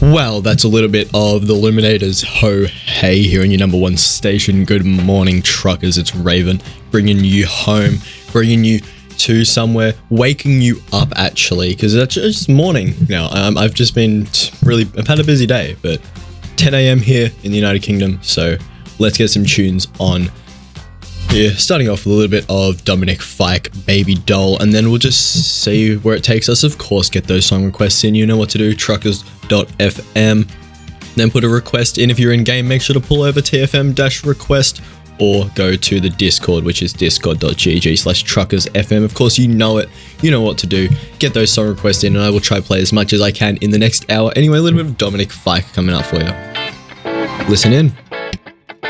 Well, that's a little bit of the Luminators Ho Hey here on your number one station. Good morning, truckers. It's Raven bringing you home, bringing you to somewhere, waking you up actually, because it's just morning now. I've had a busy day, but 10 a.m. here in the United Kingdom, so let's get some tunes on. Yeah, starting off with a little bit of Dominic Fike, Baby Doll, and then we'll just see where it takes us. Of course, get those song requests in. You know what to do, truckers.fm. Then put a request in if you're in game. Make sure to pull over TFM-request or go to the Discord, which is discord.gg/truckersfm. Of course, you know it. You know what to do. Get those song requests in, and I will try to play as much as I can in the next hour. Anyway, a little bit of Dominic Fike coming up for you. Listen in.